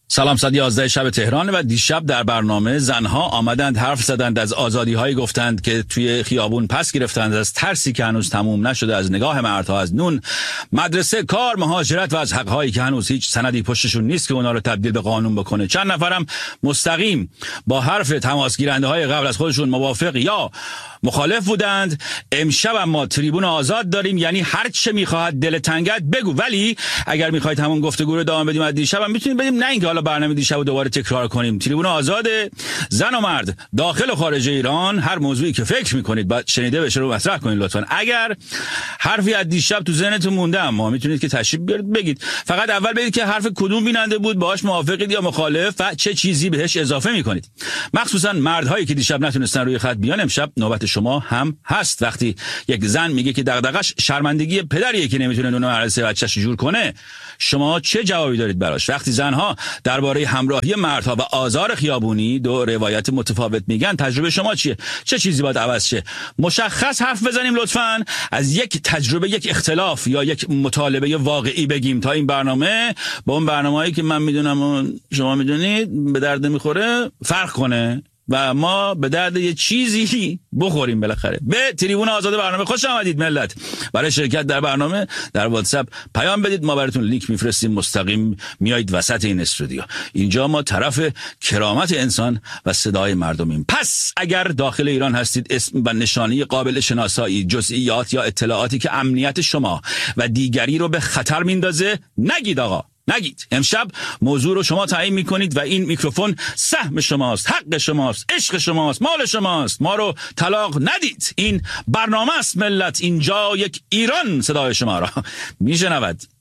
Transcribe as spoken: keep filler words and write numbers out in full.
سلام، صد و یازده شب تهران و دیشب در برنامه زنها آمدند حرف زدند، از آزادی هایی گفتند که توی خیابون پس گرفتند، از ترسی که هنوز تموم نشده، از نگاه مردها، از نون، مدرسه، کار، مهاجرت و از حق هایی که هنوز هیچ سندی پشتشون نیست که اونا رو تبدیل به قانون بکنه. چند نفرم مستقیم با حرف تماس گیرنده های قبل از خودشون موافق یا مخالف بودند. امشب اما تریبون آزاد داریم، یعنی هر چه میخواهد دل تنگت بگو، ولی اگر میخواید همون گفتگو رو ادامه بدیم از دیشب هم میتونیم بدیم، نه اینکه حالا برنامه دیشب رو دوباره تکرار کنیم. تریبون آزاده، زن و مرد داخل و خارج ایران، هر موضوعی که فکر میکنید بعد شنیده بشه رو مطرح کنید لطفا. اگر حرفی از دیشب تو ذهنتون مونده اما میتونید که تشریف بیارید بگید. فقط اول بگید که حرف کدوم بیننده بود، باهاش موافقید یا مخالف و چه چیزی بهش اضافه میکنید. مخصوصا مردهایی که دیشب نتونستن روی خط بیان، امشب نوبت شما هم هست. وقتی یک زن میگه که دغدغش شرمندگی پدریه که نمیتونه نون مدرسه بچه‌ش جور کنه، شما چه جوابی دارید براش؟ وقتی زنها درباره همراهی مردها و آزار خیابونی دو روایت متفاوت میگن، تجربه شما چیه؟ چه چیزی باید عوض شه؟ مشخص حرف بزنیم لطفاً، از یک تجربه، یک اختلاف یا یک مطالبه واقعی بگیم تا این برنامه با اون برنامه‌ای که من میدونم و شما میدونید به درد میخوره فرق کنه و ما به درد یه چیزی بخوریم بالاخره. به تریبون آزاد برنامه خوش آمدید ملت. برای شرکت در برنامه در واتساپ پیام بدید، ما براتون لینک میفرستیم، مستقیم میایید وسط این استودیو. اینجا ما طرف کرامت انسان و صدای مردمیم. پس اگر داخل ایران هستید، اسم و نشانی قابل شناسایی، جزئیات یا اطلاعاتی که امنیت شما و دیگری رو به خطر میندازه نگید آقا، نگید. امشب موضوع رو شما تعیین میکنید و این میکروفون سهم شماست، حق شماست، عشق شماست، مال شماست. ما رو طلاق ندید. این برنامه است ملت، اینجا یک ایران صدای شما را میشنود.